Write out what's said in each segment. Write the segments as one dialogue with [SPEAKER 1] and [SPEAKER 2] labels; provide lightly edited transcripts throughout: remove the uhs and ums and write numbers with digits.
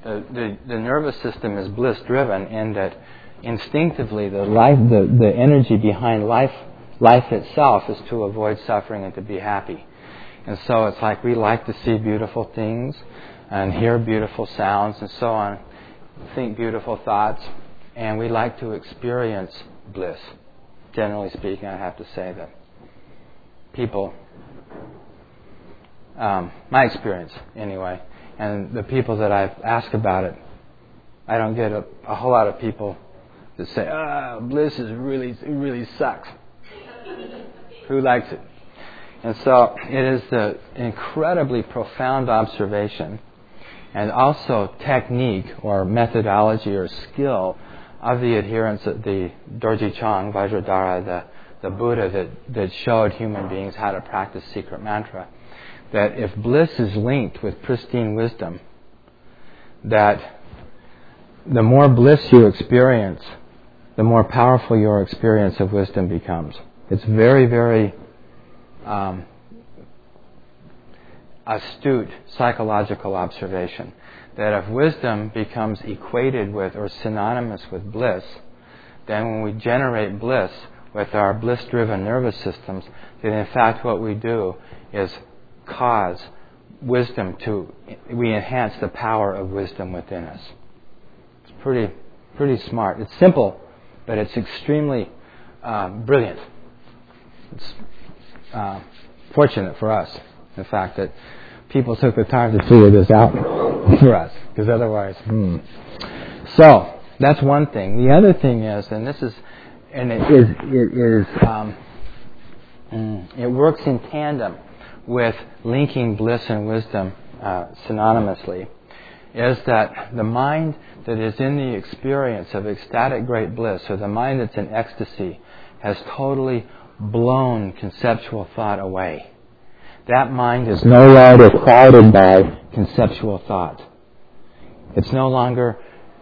[SPEAKER 1] the nervous system is bliss-driven, in that instinctively the energy behind life itself is to avoid suffering and to be happy. And so it's like we like to see beautiful things and hear beautiful sounds and so on, think beautiful thoughts, and we like to experience bliss. Generally speaking, I have to say that people, my experience anyway, and the people that I've asked about it, I don't get a whole lot of people that say, bliss is it really sucks. Who likes it? And so it is the incredibly profound observation and also technique or methodology or skill of the adherents of the Dorje Chang, Vajradhara, the Buddha that showed human beings how to practice secret mantra, that if bliss is linked with pristine wisdom, that the more bliss you experience, the more powerful your experience of wisdom becomes. It's very, very astute psychological observation that if wisdom becomes equated with or synonymous with bliss, then when we generate bliss with our bliss-driven nervous systems, then in fact what we do is cause wisdom we enhance the power of wisdom within us. It's pretty smart. It's simple, but it's extremely brilliant. It's fortunate for us, in fact, that people took the time to figure this out for us, because otherwise, So that's one thing. The other thing is, it works in tandem with linking bliss and wisdom synonymously, is that the mind that is in the experience of ecstatic great bliss, or the mind that's in ecstasy, has totally blown conceptual thought away. That mind is no longer clouded by conceptual thought. It's no longer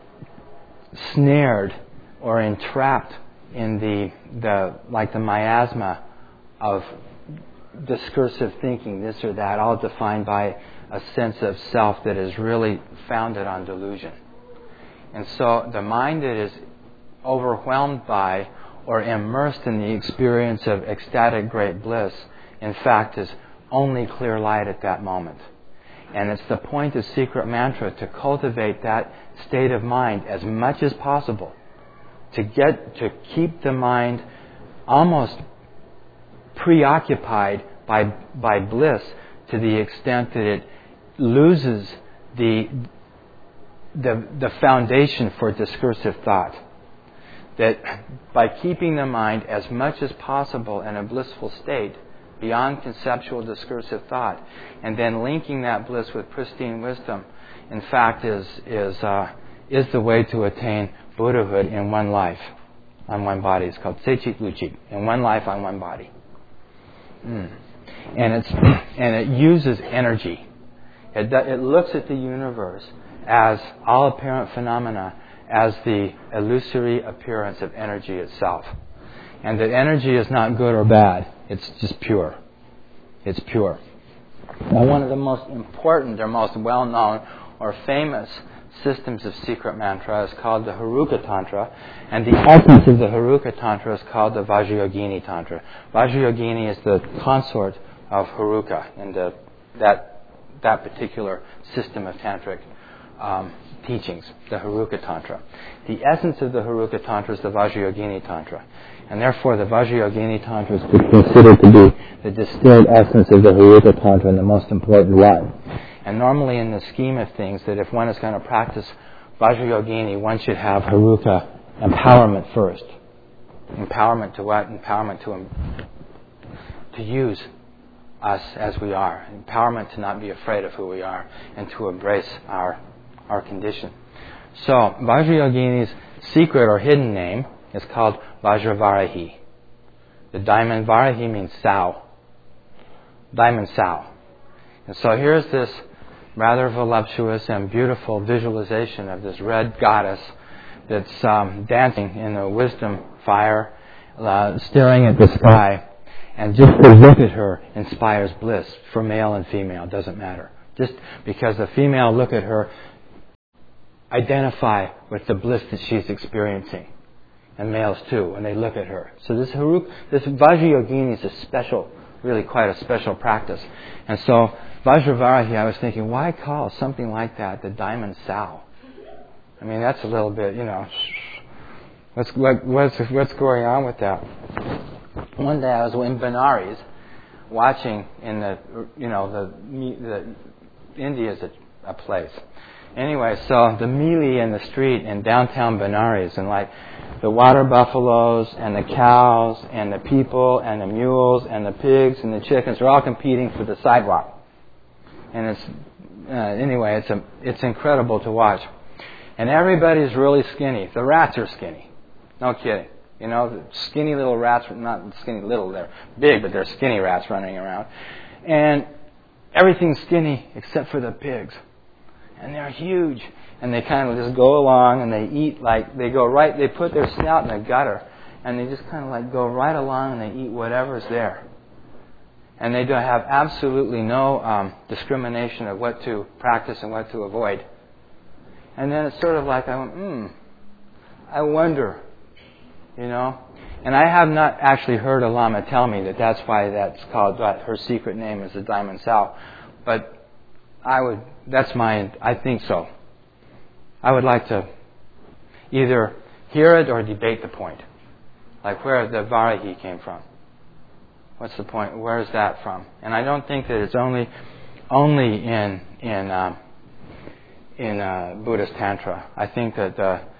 [SPEAKER 1] snared or entrapped in the miasma of discursive thinking, this or that, all defined by a sense of self that is really founded on delusion. And so the mind that is overwhelmed by or immersed in the experience of ecstatic great bliss, in fact, is only clear light at that moment. And it's the point of secret mantra to cultivate that state of mind as much as possible, to keep the mind almost preoccupied by bliss to the extent that it loses the foundation for discursive thought. That by keeping the mind as much as possible in a blissful state, beyond conceptual discursive thought, and then linking that bliss with pristine wisdom, in fact, is the way to attain Buddhahood in one life, on one body. It's called Sechik Luchik, in one life on one body. And it uses energy. It looks at the universe as all apparent phenomena as the illusory appearance of energy itself. And that energy is not good or bad. It's just pure. It's pure. Now, one of the most important or most well-known or famous systems of secret mantra is called the Heruka Tantra, and the essence of the Heruka Tantra is called the Vajrayogini Tantra. Vajrayogini is the consort of Heruka in that particular system of tantric teachings, the Heruka Tantra. The essence of the Heruka Tantra is the Vajrayogini Tantra. And therefore, the Vajrayogini Tantra is considered to be the distilled essence of the Heruka Tantra and the most important one. And normally in the scheme of things, that if one is going to practice Vajrayogini, one should have Heruka empowerment first. Empowerment to what? Empowerment to use us as we are. Empowerment to not be afraid of who we are and to embrace our condition. So, Vajrayogini's secret or hidden name is called Vajravarahi. The diamond Varahi means sow. Diamond sow. And so here's this rather voluptuous and beautiful visualization of this red goddess that's dancing in a wisdom fire, staring at the sky. And just to look at her inspires bliss for male and female, doesn't matter. Just because the female look at her identify with the bliss that she's experiencing. And males too, when they look at her. So this Vajrayogini is a special, really quite a special practice. And so Vajravarahi, I was thinking, why call something like that the diamond sow? I mean, that's a little bit, what's going on with that? One day I was in Benares, watching in the India is a place. Anyway, so the melee in the street in downtown Benares, and like the water buffaloes and the cows and the people and the mules and the pigs and the chickens are all competing for the sidewalk. And it's incredible to watch. And everybody's really skinny. The rats are skinny. No kidding. The skinny little rats, not skinny little, they're big, but they're skinny rats running around. And everything's skinny except for the pigs. And they're huge. And they kind of just go along and they eat they put their snout in the gutter and they just kind of go right along and they eat whatever's there. And they don't have absolutely no discrimination of what to practice and what to avoid. And then it's sort of like, I went, I wonder, And I have not actually heard a Lama tell me that that's why that's called, her secret name is the Diamond Sow. But I think so. I would like to either hear it or debate the point. Like where the Varahi came from. What's the point? Where is that from? And I don't think that it's only in Buddhist Tantra. I think that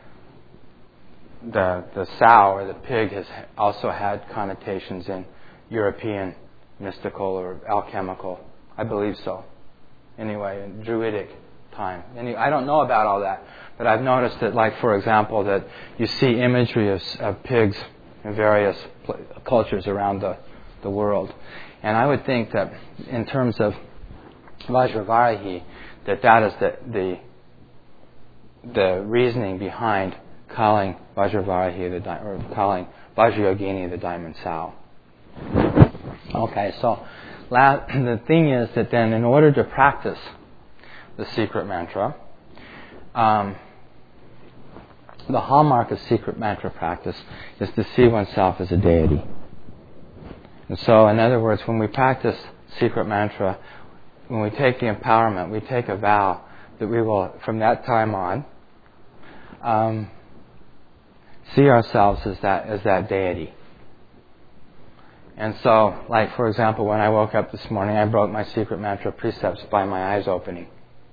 [SPEAKER 1] the sow or the pig has also had connotations in European mystical or alchemical. I believe so. Anyway, in Druidic time. I don't know about all that, but I've noticed that, for example, that you see imagery of pigs in various cultures around the world. And I would think that in terms of Vajravarahi, that is the reasoning behind calling Vajravarahi or calling Vajrayogini the diamond sow. Okay, so the thing is that then in order to practice the secret mantra, the hallmark of secret mantra practice is to see oneself as a deity. And so, in other words, when we practice secret mantra, when we take the empowerment, we take a vow that we will, from that time on, see ourselves as that deity. And so, for example, when I woke up this morning, I broke my secret mantra precepts by my eyes opening.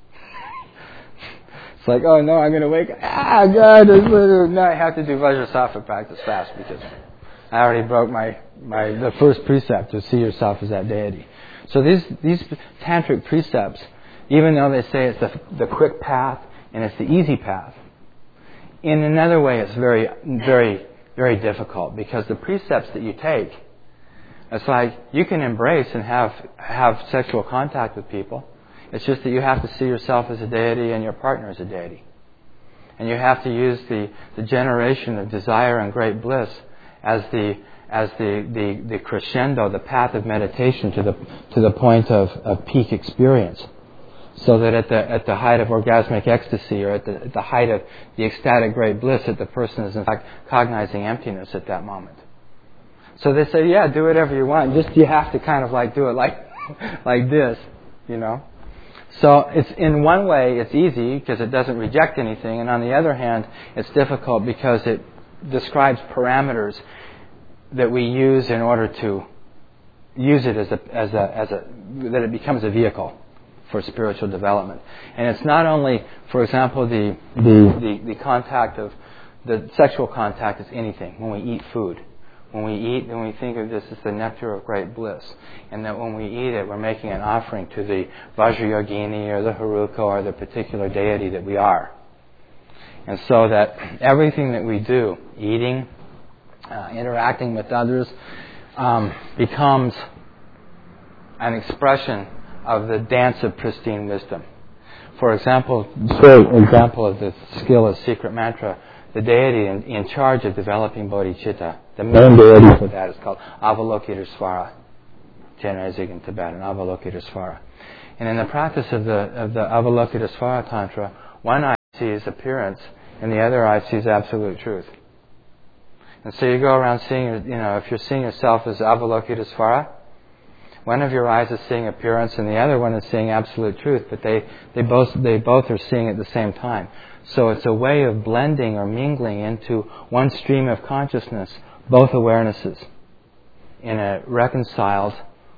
[SPEAKER 1] It's like, oh no, I'm going to wake up. God, no, I have to do Vajrasattva practice fast because I already broke the first precept to see yourself as that deity. So these tantric precepts, even though they say it's the quick path and it's the easy path, in another way it's very, very, very difficult because the precepts that you take, it's like you can embrace and have sexual contact with people. It's just that you have to see yourself as a deity and your partner as a deity. And you have to use the generation of desire and great bliss as the crescendo, the path of meditation to the point of peak experience. So that at the height of orgasmic ecstasy or at the height of the ecstatic great bliss, that the person is in fact cognizing emptiness at that moment. So they say, yeah, do whatever you want. Just you have to kind of do it like this, So it's in one way it's easy because it doesn't reject anything, and on the other hand it's difficult because it describes parameters that we use in order to use it that it becomes a vehicle for spiritual development. And it's not only, for example, the contact of the sexual contact is anything. When we eat food, when we think of this as the nectar of great bliss, and that when we eat it, we're making an offering to the Vajrayogini or the Heruka or the particular deity that we are. And so that everything that we do, eating, interacting with others, becomes an expression of the dance of pristine wisdom. For example, of the skill of secret mantra, the deity in charge of developing bodhicitta, the main deity for that is called Avalokitesvara, Chenrezig in Tibetan, Avalokitesvara. And in the practice of the Avalokitesvara Tantra, one eye sees appearance, and the other eye sees absolute truth. And so you go around seeing, if you're seeing yourself as Avalokitesvara, one of your eyes is seeing appearance and the other one is seeing absolute truth, but they both are seeing at the same time. So it's a way of blending or mingling into one stream of consciousness, both awarenesses, in a reconciled,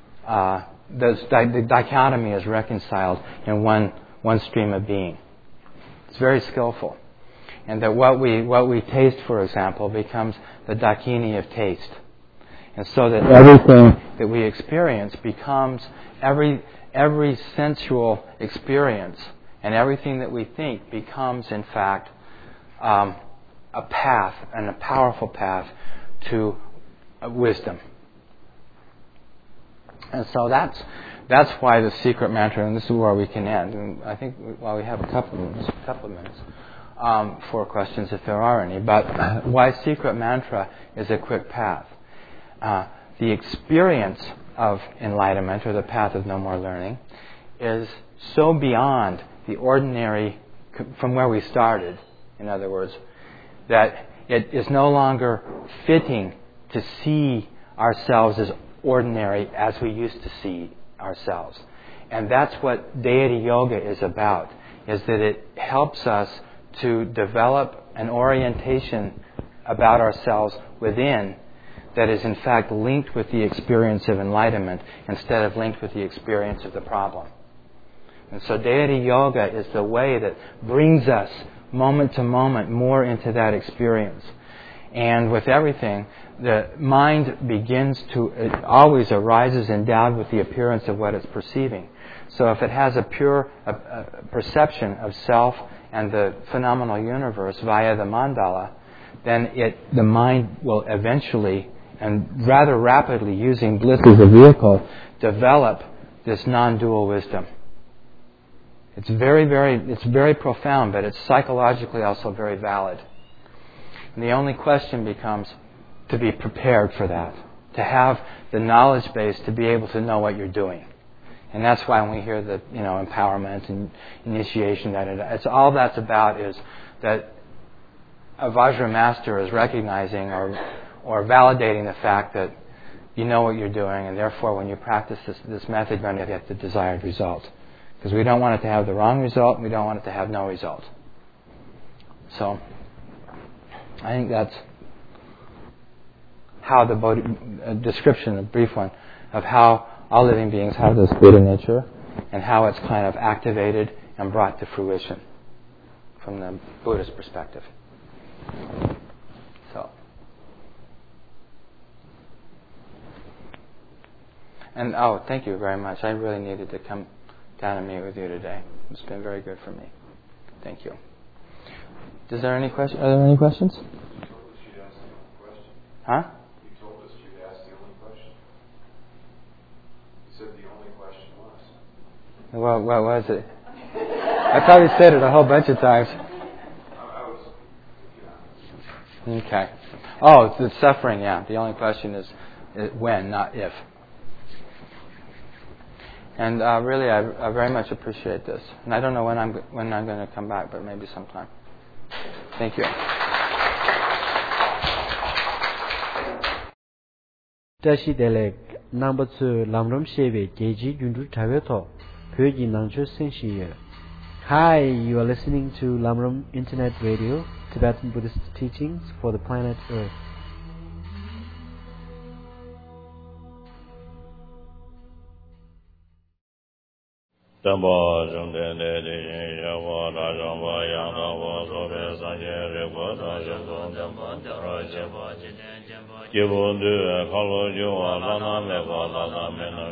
[SPEAKER 1] the dichotomy is reconciled in one stream of being. It's very skillful. And that what we taste, for example, becomes the dakini of taste. And so that everything that we experience becomes every sensual experience, and everything that we think becomes, in fact, a path, and a powerful path to wisdom. And so that's why the secret mantra, and this is where we can end. And I think we have a couple of minutes for questions if there are any. But why secret mantra is a quick path. The experience of enlightenment, or the path of no more learning, is so beyond the ordinary, from where we started, in other words, that it is no longer fitting to see ourselves as ordinary as we used to see ourselves. And that's what deity yoga is about, is that it helps us to develop an orientation about ourselves within that is in fact linked with the experience of enlightenment instead of linked with the experience of the problem. And so deity yoga is the way that brings us moment to moment more into that experience. And with everything, the mind it always arises endowed with the appearance of what it's perceiving. So if it has a pure perception of self and the phenomenal universe via the mandala, then the mind will eventually, and rather rapidly, using bliss as a vehicle, develop this non-dual wisdom. It's very profound, but it's psychologically also very valid. And the only question becomes to be prepared for that, to have the knowledge base to be able to know what you're doing. And that's why when we hear the empowerment and initiation, it's all that's about is that a Vajra master is recognizing or validating the fact that you know what you're doing, and therefore when you practice this method, you're going to get the desired result. Because we don't want it to have the wrong result, and we don't want it to have no result. So I think that's how the description, a brief one, of how all living beings have this Buddha nature and how it's kind of activated and brought to fruition from the Buddhist perspective. So, and thank you very much. I really needed to come down and meet with you today. It's been very good for me. Thank you. Are there any questions?
[SPEAKER 2] You told us you'd ask the only question.
[SPEAKER 1] Huh?
[SPEAKER 2] You told us you'd ask the only question. You said the only question was.
[SPEAKER 1] Well, what was it? I thought you said it a whole bunch of times.
[SPEAKER 2] I was. Yeah.
[SPEAKER 1] Okay. Oh, the suffering, yeah. The only question is when, not if. And really, I very much appreciate this. And I don't know when I'm going to come back, but maybe sometime. Thank you.
[SPEAKER 3] Tashi Delek number 2 Lamram Sheve Geji Yundu Taveto Pyoji Nangcho Senshi. Hi, you are listening to Lamram Internet Radio, Tibetan Buddhist teachings for the planet Earth.
[SPEAKER 4] Dhamma Jumden de Yava Rajamba Yanava Sobe Sanje Repo Sajabon Dhamma Rajaba Jibundu Kalo Jua Lana Meva Lana Mena